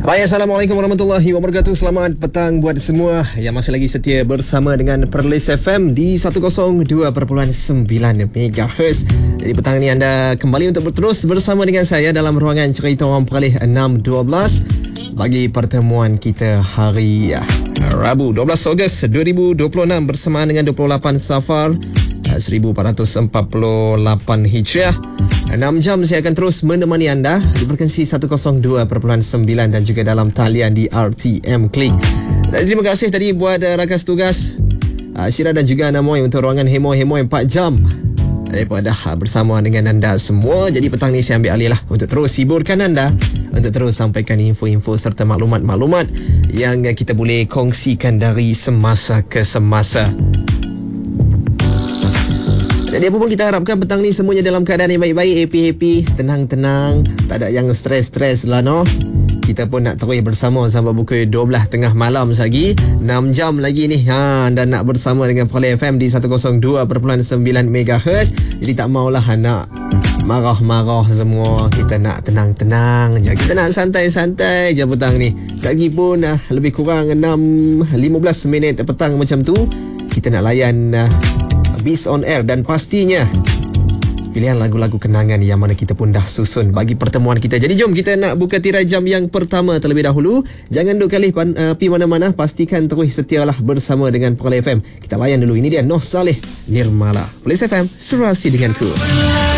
Baik, Assalamualaikum warahmatullahi wabarakatuh. Selamat petang buat semua yang masih lagi setia bersama dengan Perlis FM di 102.9 MHz. Jadi petang ni anda kembali untuk berterus bersama dengan saya dalam ruangan cerita orang Perlis 612 bagi pertemuan kita hari Rabu 12 Ogos 2026 bersamaan dengan 28 Safar 1448 Hijriah. 6 jam saya akan terus menemani anda di frekuensi 102.9 dan juga dalam talian di RTM Klik. Dan terima kasih tadi buat rakan tugas Syirah dan juga Namoy untuk ruangan Hemoy 4 jam daripada bersama dengan anda semua. Jadi petang ni saya ambil alih lah untuk terus hiburkan anda, untuk terus sampaikan info-info serta maklumat-maklumat yang kita boleh kongsikan dari semasa ke semasa. Jadi apa pun kita harapkan petang ni semuanya dalam keadaan yang baik-baik, happy-happy, tenang-tenang, tak ada yang stres-stres lah no. Kita pun nak terus bersama sampai pukul 12 tengah malam lagi. 6 jam lagi ni anda nak bersama dengan Perlis FM di 102.9 MHz. Jadi tak maulah nak marah-marah semua. Kita nak tenang-tenang je. Kita nak santai-santai je petang ni. Lagi pun lebih kurang 15 minit petang macam tu, kita nak layan Beast on Air dan pastinya pilihan lagu-lagu kenangan yang mana kita pun dah susun bagi pertemuan kita. Jadi jom kita nak buka tirai jam yang pertama terlebih dahulu. Jangan duk kali pi mana-mana, pastikan terus setialah bersama dengan Perlis FM. Kita layan dulu, ini dia Noh Saleh Nirmala. Perlis FM, serasi denganku.